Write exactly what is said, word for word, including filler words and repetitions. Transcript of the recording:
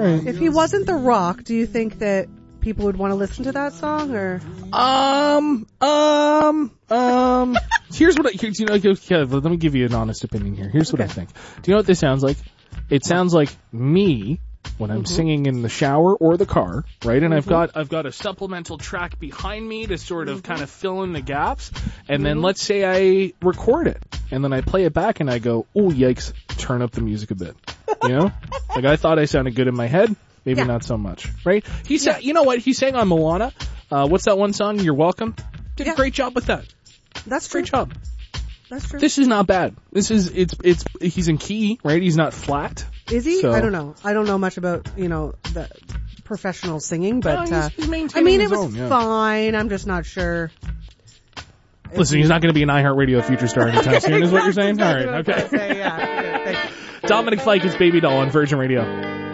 right. If he wasn't The Rock, do you think that people would want to listen to that song, or? Um, um, um, here's what I, here's, you know, okay, let me give you an honest opinion here. Here's what Okay. I think. Do you know what this sounds like? It sounds like me when I'm Mm-hmm. singing in the shower or the car, right? And Mm-hmm. I've got, I've got a supplemental track behind me to sort of Mm-hmm. kind of fill in the gaps. And then Mm-hmm. let's say I record it and then I play it back and I go, oh, yikes, turn up the music a bit. You know? Like I thought I sounded good in my head. Maybe Yeah. not so much, right? He said, you know what? He sang on Moana. Uh, what's that one song? You're Welcome. Did Yeah. a great job with that. That's true. Great job. That's true. This is not bad. This is, it's, it's, he's in key, right? He's not flat. Is he? So- I don't know. I don't know much about, you know, the professional singing, but, No, he's- uh, he's maintaining I mean, his it was own, yeah. fine. I'm just not sure. Listen, he's not going to be an iHeartRadio future star anytime soon, is what you're saying? All right, Exactly what I was okay. gonna say, yeah. Okay, thank you. Dominic Fike is Baby Doll on Virgin Radio.